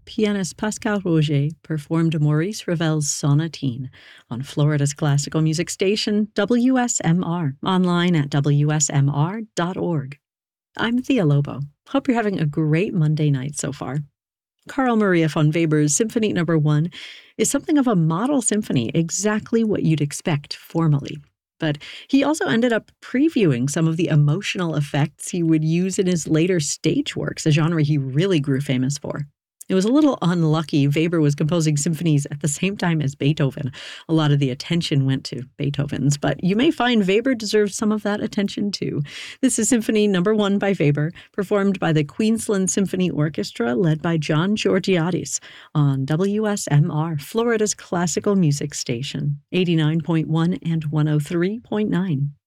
pianist Pascal Roger performed Maurice Ravel's Sonatine on Florida's classical music station, WSMR, online at wsmr.org. I'm Thea Lobo. Hope you're having a great Monday night so far. Carl Maria von Weber's Symphony No. 1 is something of a model symphony, exactly what you'd expect formally. But he also ended up previewing some of the emotional effects he would use in his later stage works, a genre he really grew famous for. It was a little unlucky Weber was composing symphonies at the same time as Beethoven. A lot of the attention went to Beethoven's, but you may find Weber deserves some of that attention too. This is Symphony No. 1 by Weber, performed by the Queensland Symphony Orchestra, led by John Georgiadis, on WSMR, Florida's classical music station, 89.1 and 103.9.